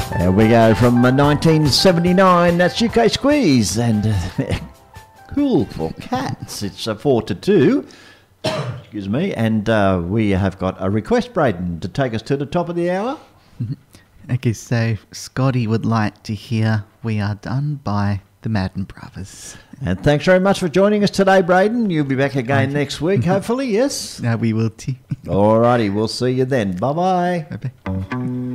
There we go from 1979. That's UK Squeeze and Cool for Cats. It's 4-2. Excuse me. And we have got a request, Braden, to take us to the top of the hour. Okay, so Scotty would like to hear We Are Done by the Madden Brothers. And thanks very much for joining us today, Braden. You'll be back again next week, hopefully, yes? We will too. All righty, we'll see you then. Bye-bye. Bye-bye.